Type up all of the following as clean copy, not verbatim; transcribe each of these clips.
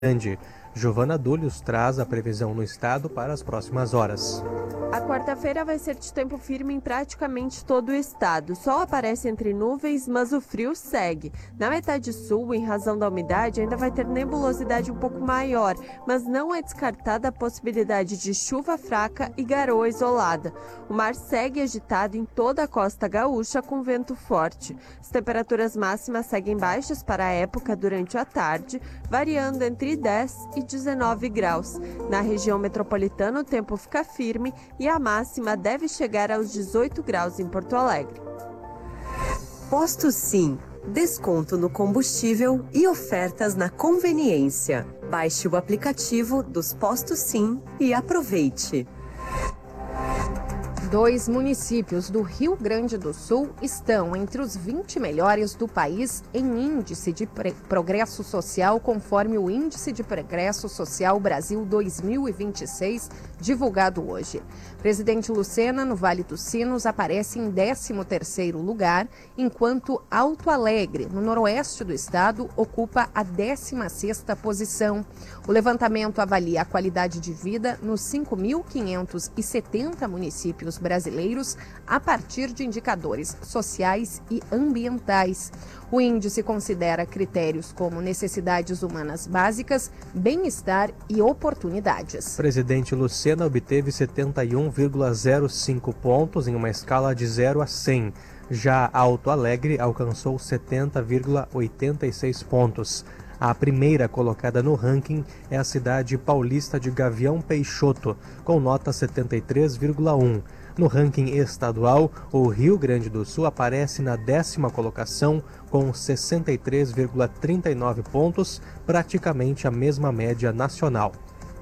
Grande. Giovana Dúlios traz a previsão no estado para as próximas horas. A quarta-feira vai ser de tempo firme em praticamente todo o estado. O sol aparece entre nuvens, mas o frio segue. Na metade sul, em razão da umidade, ainda vai ter nebulosidade um pouco maior, mas não é descartada a possibilidade de chuva fraca e garoa isolada. O mar segue agitado em toda a costa gaúcha com vento forte. As temperaturas máximas seguem baixas para a época durante a tarde, variando entre 10 e 19 graus. Na região metropolitana, o tempo fica firme e a máxima deve chegar aos 18 graus em Porto Alegre. Posto Sim. Desconto no combustível e ofertas na conveniência. Baixe o aplicativo dos Postos Sim e aproveite. 2 municípios do Rio Grande do Sul estão entre os 20 melhores do país em índice de progresso social, conforme o Índice de Progresso Social Brasil 2026, divulgado hoje. Presidente Lucena, no Vale dos Sinos, aparece em 13º lugar, enquanto Alto Alegre, no noroeste do estado, ocupa a 16ª posição. O levantamento avalia a qualidade de vida nos 5.570 municípios brasileiros a partir de indicadores sociais e ambientais. O índice considera critérios como necessidades humanas básicas, bem-estar e oportunidades. Presidente Lucena obteve 71,05 pontos em uma escala de 0 a 100. Já Alto Alegre alcançou 70,86 pontos. A primeira colocada no ranking é a cidade paulista de Gavião Peixoto, com nota 73,1. No ranking estadual, o Rio Grande do Sul aparece na 10ª colocação com 63,39 pontos, praticamente a mesma média nacional.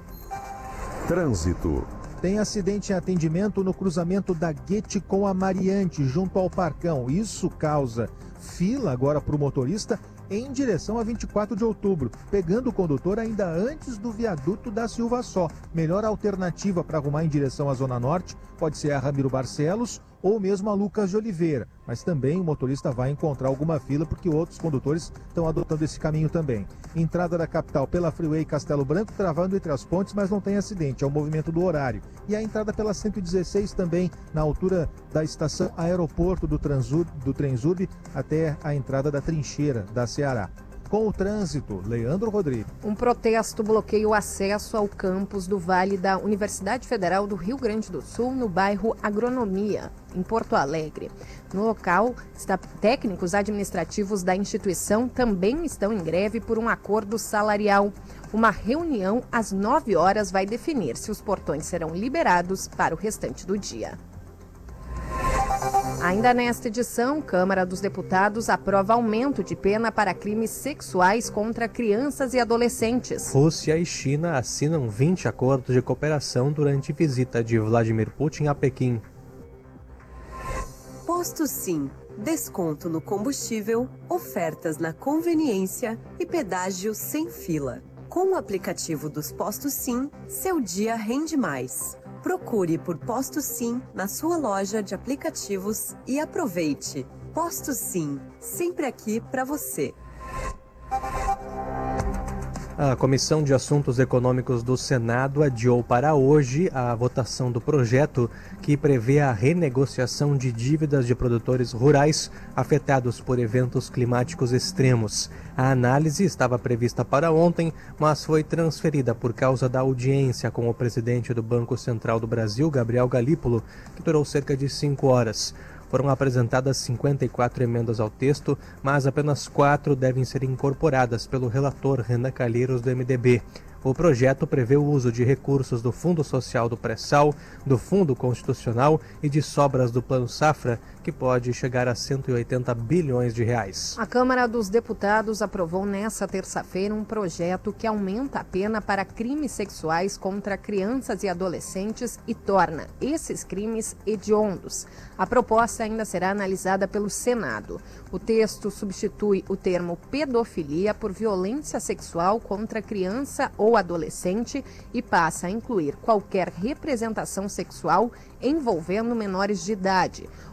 Trânsito. Tem acidente em atendimento no cruzamento da Guete com a Mariante, junto ao Parcão. Isso causa fila agora para o motorista em direção a 24 de outubro, pegando o condutor ainda antes do viaduto da Silva Só. Melhor alternativa para arrumar em direção à Zona Norte pode ser a Ramiro Barcelos ou mesmo a Lucas de Oliveira, mas também o motorista vai encontrar alguma fila porque outros condutores estão adotando esse caminho também. Entrada da capital pela Freeway Castelo Branco, travando entre as pontes, mas não tem acidente, é o movimento do horário. E a entrada pela 116 também, na altura da estação Aeroporto do Transurb até a entrada da Trincheira da Ceará. Com o trânsito, Leandro Rodrigues. Um protesto bloqueia o acesso ao campus do Vale da Universidade Federal do Rio Grande do Sul, no bairro Agronomia, em Porto Alegre. No local, técnicos administrativos da instituição também estão em greve por um acordo salarial. Uma reunião às 9 horas vai definir se os portões serão liberados para o restante do dia. Ainda nesta edição, Câmara dos Deputados aprova aumento de pena para crimes sexuais contra crianças e adolescentes. Rússia e China assinam 20 acordos de cooperação durante visita de Vladimir Putin a Pequim. Posto Sim. Desconto no combustível, ofertas na conveniência e pedágio sem fila. Com o aplicativo dos Postos Sim, seu dia rende mais. Procure por Posto Sim na sua loja de aplicativos e aproveite. Posto Sim, sempre aqui para você. A Comissão de Assuntos Econômicos do Senado adiou para hoje a votação do projeto que prevê a renegociação de dívidas de produtores rurais afetados por eventos climáticos extremos. A análise estava prevista para ontem, mas foi transferida por causa da audiência com o presidente do Banco Central do Brasil, Gabriel Galípolo, que durou cerca de 5 horas. Foram apresentadas 54 emendas ao texto, mas apenas 4 devem ser incorporadas pelo relator Renan Calheiros, do MDB. O projeto prevê o uso de recursos do Fundo Social do Pré-Sal, do Fundo Constitucional e de sobras do Plano Safra, que pode chegar a 180 bilhões de reais. A Câmara dos Deputados aprovou nesta terça-feira um projeto que aumenta a pena para crimes sexuais contra crianças e adolescentes e torna esses crimes hediondos. A proposta ainda será analisada pelo Senado. O texto substitui o termo pedofilia por violência sexual contra criança ou adolescente e passa a incluir qualquer representação sexual envolvendo menores de idade. O projeto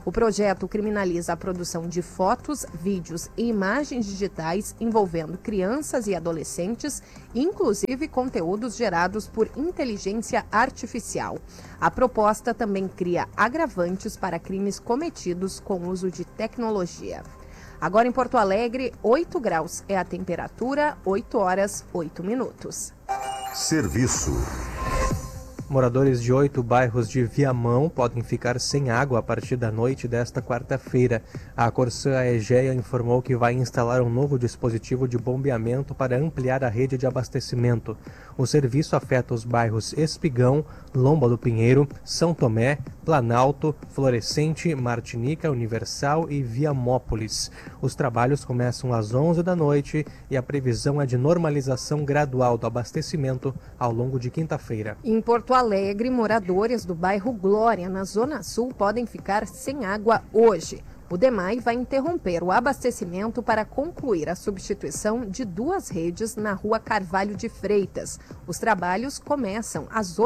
projeto criminaliza a produção de fotos, vídeos e imagens digitais envolvendo crianças e adolescentes, inclusive conteúdos gerados por inteligência artificial. A proposta também cria agravantes para crimes cometidos com uso de tecnologia. Agora em Porto Alegre, 8 graus é a temperatura, 8 horas, 8 minutos. Serviço. Moradores de 8 bairros de Viamão podem ficar sem água a partir da noite desta quarta-feira. A Corsã Aegea informou que vai instalar um novo dispositivo de bombeamento para ampliar a rede de abastecimento. O serviço afeta os bairros Espigão, Lomba do Pinheiro, São Tomé, Planalto, Florescente, Martinica, Universal e Viamópolis. Os trabalhos começam às 11 da noite e a previsão é de normalização gradual do abastecimento ao longo de quinta-feira. Em Porto Alegre, moradores do bairro Glória, na Zona Sul, podem ficar sem água hoje. O DEMAI vai interromper o abastecimento para concluir a substituição de 2 redes na rua Carvalho de Freitas. Os trabalhos começam às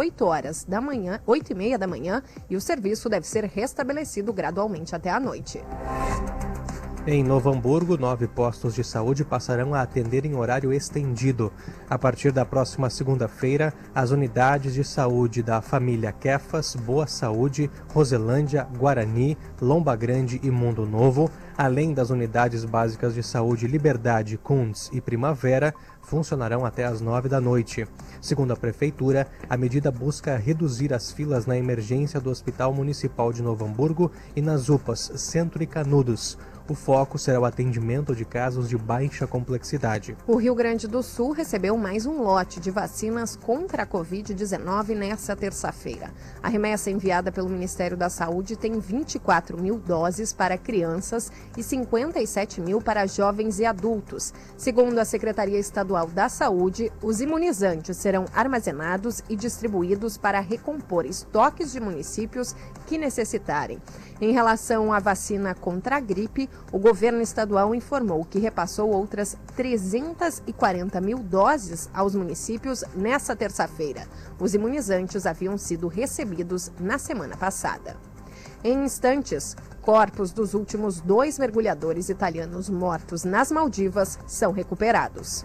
8h30 da manhã e o serviço deve ser restabelecido gradualmente até a noite. Em Novo Hamburgo, 9 postos de saúde passarão a atender em horário estendido. A partir da próxima segunda-feira, as unidades de saúde da família Kefas, Boa Saúde, Roselândia, Guarani, Lomba Grande e Mundo Novo, além das unidades básicas de saúde Liberdade, Kunz e Primavera, funcionarão até às 9 da noite. Segundo a Prefeitura, a medida busca reduzir as filas na emergência do Hospital Municipal de Novo Hamburgo e nas UPAs Centro e Canudos. O foco será o atendimento de casos de baixa complexidade. O Rio Grande do Sul recebeu mais um lote de vacinas contra a Covid-19 nesta terça-feira. A remessa enviada pelo Ministério da Saúde tem 24 mil doses para crianças e 57 mil para jovens e adultos. Segundo a Secretaria Estadual da Saúde, os imunizantes serão armazenados e distribuídos para recompor estoques de municípios que necessitarem. Em relação à vacina contra a gripe, o governo estadual informou que repassou outras 340 mil doses aos municípios nesta terça-feira. Os imunizantes haviam sido recebidos na semana passada. Em instantes, corpos dos últimos 2 mergulhadores italianos mortos nas Maldivas são recuperados.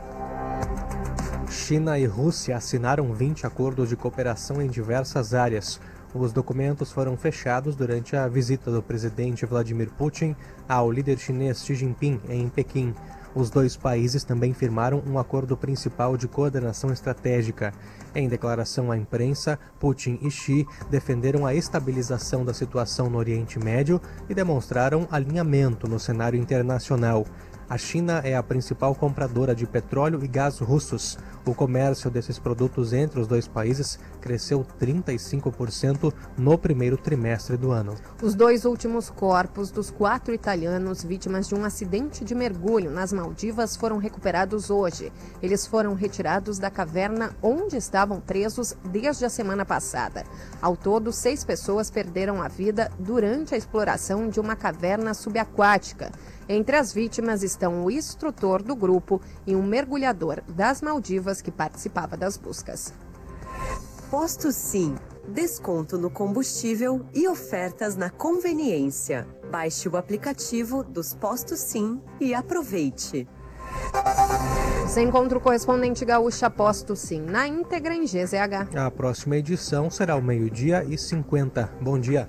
China e Rússia assinaram 20 acordos de cooperação em diversas áreas. Os documentos foram fechados durante a visita do presidente Vladimir Putin ao líder chinês Xi Jinping em Pequim. Os 2 países também firmaram um acordo principal de coordenação estratégica. Em declaração à imprensa, Putin e Xi defenderam a estabilização da situação no Oriente Médio e demonstraram alinhamento no cenário internacional. A China é a principal compradora de petróleo e gás russos. O comércio desses produtos entre os 2 países cresceu 35% no primeiro trimestre do ano. Os 2 últimos corpos dos 4 italianos vítimas de um acidente de mergulho nas Maldivas foram recuperados hoje. Eles foram retirados da caverna onde estavam presos desde a semana passada. Ao todo, 6 pessoas perderam a vida durante a exploração de uma caverna subaquática. Entre as vítimas estão o instrutor do grupo e um mergulhador das Maldivas que participava das buscas. Posto Sim. Desconto no combustível e ofertas na conveniência. Baixe o aplicativo dos Postos Sim e aproveite. Você encontra o correspondente gaúcha Posto Sim na íntegra em GZH. A próxima edição será ao 12h50. Bom dia.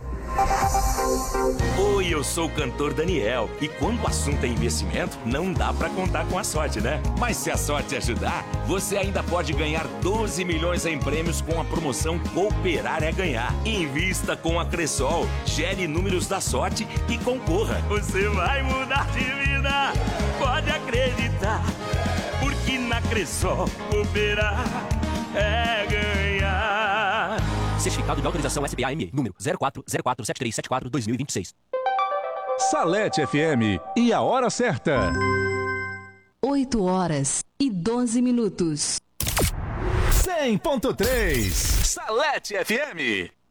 Oi, eu sou o cantor Daniel e quando o assunto é investimento, não dá pra contar com a sorte, né? Mas se a sorte ajudar, você ainda pode ganhar 12 milhões em prêmios com a promoção Cooperar é Ganhar. Invista com a Cressol, gere números da sorte e concorra. Você vai mudar de vida, pode acreditar, porque na Cressol Cooperar é ganhar. Certificado de autorização SBAME, número 04047374-2026. Salete FM e a hora certa. 8h12. 100.3 Salete FM.